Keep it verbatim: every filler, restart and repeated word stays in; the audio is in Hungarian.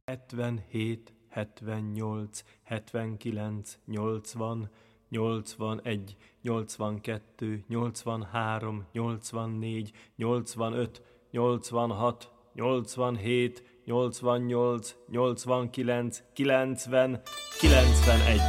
hetvenhét, hetvennyolc, hetvenkilenc, nyolcvan, nyolcvanegy, nyolcvankettő, nyolcvanhárom, nyolcvannégy, nyolcvanöt, nyolcvanhat, nyolcvanhét, nyolcvannyolc, nyolcvankilenc, kilencven, kilencvenegy.